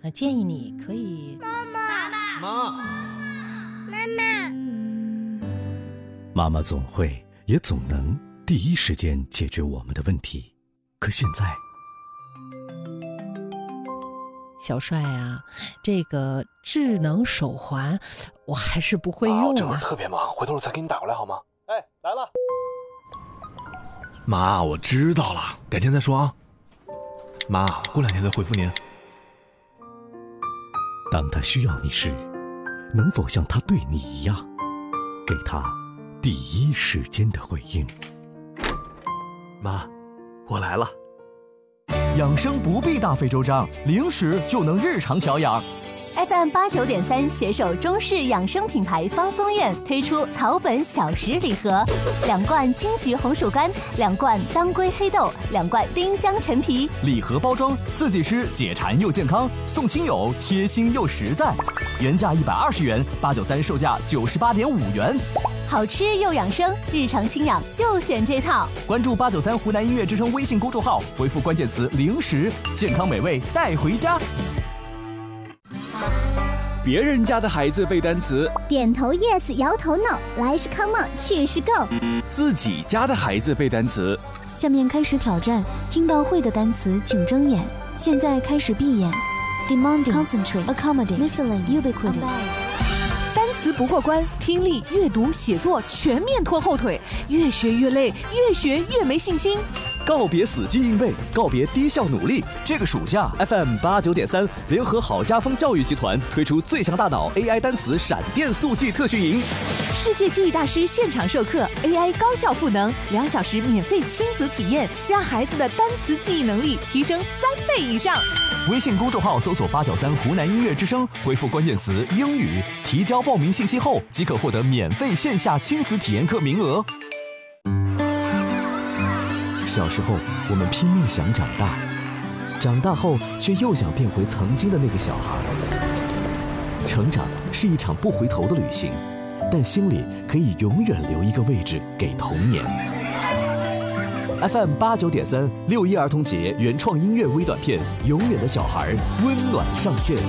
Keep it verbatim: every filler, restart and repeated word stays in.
那建议你可以妈妈妈妈妈妈妈妈总会也总能第一时间解决我们的问题，可现在小帅啊，这个智能手环我还是不会用啊。 哦、这会儿特别忙，回头我再给你打过来好吗？哎，来了。妈，我知道了，改天再说啊。妈，过两天再回复您。 当他需要你时，能否像他对你一样，给他第一时间的回应？ 妈，我来了。 养生不必大费周章，零食就能日常调养。 F M 八九点三携手中式养生品牌方松苑推出草本小食礼盒，两罐金桔红薯干，两罐当归黑豆，两罐丁香陈皮。 礼盒包装自己吃解馋又健康，送亲友贴心又实在。原价一百二十元，八九三售价九十八点五元。 好吃又养生，日常清养就选这套。 关注八九三湖南音乐之声微信公众号，回复关键词零食，健康美味带回家。 别人家的孩子背单词， 点头 yes， 摇头 no， 来是 come on， 去是 go。 自己家的孩子背单词。 下面开始挑战，听到会的单词请睁眼，现在开始闭眼。Demanding, concentrate, accommodate, miscellaneous, ubiquitous。 单词不过关，听力、阅读、写作全面拖后腿，越学越累，越学越没信心。 告别死记硬背，告别低效努力。这个暑假 ，F M 八九点三联合好家风教育集团推出最强大脑 A I 单词闪电速记特训营， 世界记忆大师现场授课 ，A I 高效赋能，两小时免费亲子体验，让孩子的单词记忆能力提升三倍以上。 微信公众号搜索八九三湖南音乐之声，回复关键词英语，提交报名信息后即可获得免费线下亲子体验课名额。小时候，我们拼命想长大，长大后却又想变回曾经的那个小孩。成长是一场不回头的旅行，但心里可以永远留一个位置给童年。F M 八九点三六一儿童节原创音乐微短片《永远的小孩》温暖上线。